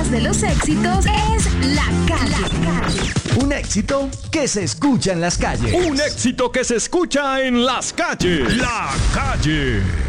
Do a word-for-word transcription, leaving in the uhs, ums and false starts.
voz de los éxitos es La Calle. La Calle. Un éxito que se escucha en las calles. Un éxito que se escucha en las calles. La Calle.